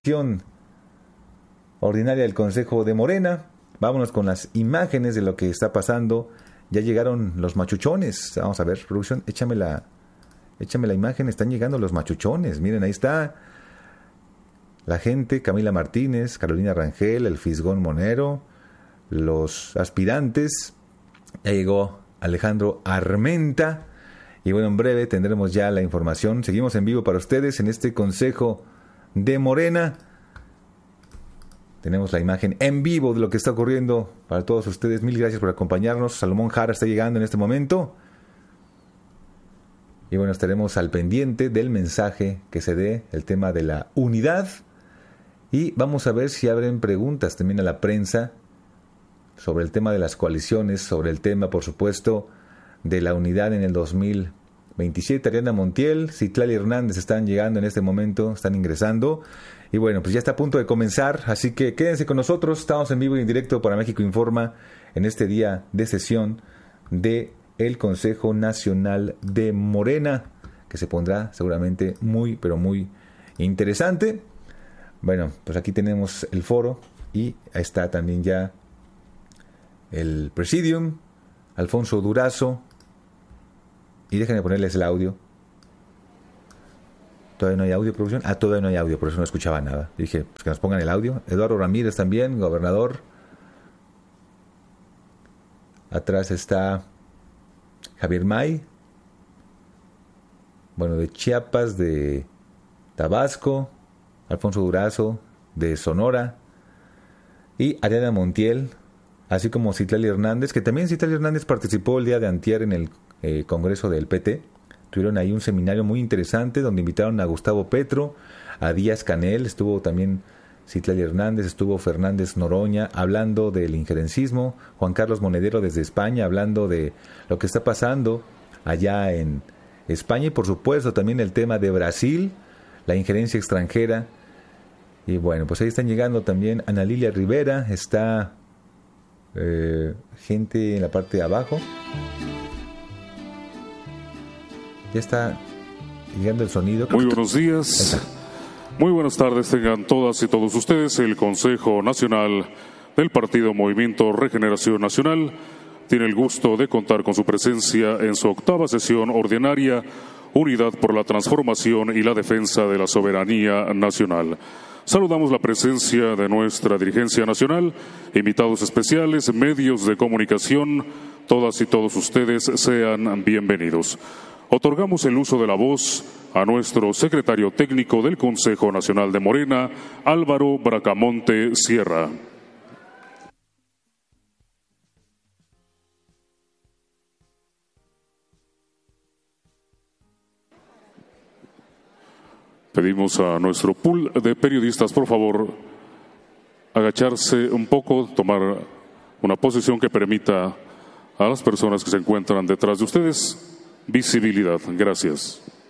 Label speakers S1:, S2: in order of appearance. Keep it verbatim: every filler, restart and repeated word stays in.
S1: sesión ordinaria del Consejo de Morena. Vámonos con las imágenes de lo que está pasando. Ya llegaron los machuchones. Vamos a ver, producción, échame la, échame la imagen. Están llegando los machuchones. Miren, ahí está la gente: Camila Martínez, Carolina Rangel, el Fisgón Monero, los aspirantes. Ya llegó Alejandro Armenta. Y bueno, en breve tendremos ya la información. Seguimos en vivo para ustedes en este Consejo de Morena. Tenemos la imagen en vivo de lo que está ocurriendo para todos ustedes. Mil gracias por acompañarnos. Salomón Jara está llegando en este momento. Y bueno, estaremos al pendiente del mensaje que se dé, el tema de la unidad. Y vamos a ver si abren preguntas también a la prensa sobre el tema de las coaliciones, sobre el tema, por supuesto, de la unidad en el dos mil veintisiete. Ariadna Montiel, Citlali Hernández están llegando en este momento, están ingresando. Y bueno, pues ya está a punto de comenzar, así que quédense con nosotros. Estamos en vivo y en directo para México Informa en este día de sesión de el Consejo Nacional de Morena, que se pondrá seguramente muy, pero muy interesante. Bueno, pues aquí tenemos el foro y ahí está también ya el Presidium, Alfonso Durazo. Y déjenme ponerles el audio. ¿Todavía no hay audio, producción? Ah, todavía no hay audio, por eso no escuchaba nada. Dije, pues que nos pongan el audio. Eduardo Ramírez también, gobernador. Atrás está Javier May. Bueno, de Chiapas, de Tabasco. Alfonso Durazo, de Sonora. Y Ariadna Montiel, así como Citlali Hernández, que también Citlali Hernández participó el día de antier en el eh, Congreso del P T. Tuvieron ahí un seminario muy interesante donde invitaron a Gustavo Petro, a Díaz Canel, estuvo también Citlali Hernández, estuvo Fernández Noroña hablando del injerencismo, Juan Carlos Monedero desde España hablando de lo que está pasando allá en España y por supuesto también el tema de Brasil, la injerencia extranjera. Y bueno, pues ahí están llegando también Ana Lilia Rivera, está eh, gente en la parte de abajo. Ya está llegando el sonido.
S2: Muy buenos días, muy buenas tardes tengan todas y todos ustedes. El Consejo Nacional del Partido Movimiento Regeneración Nacional tiene el gusto de contar con su presencia en su octava sesión ordinaria, Unidad por la Transformación y la Defensa de la Soberanía Nacional. Saludamos la presencia de nuestra dirigencia nacional, invitados especiales, medios de comunicación, todas y todos ustedes sean bienvenidos. Otorgamos el uso de la voz a nuestro secretario técnico del Consejo Nacional de Morena, Álvaro Bracamonte Sierra. Pedimos a nuestro pool de periodistas, por favor, agacharse un poco, tomar una posición que permita a las personas que se encuentran detrás de ustedes visibilidad. Gracias.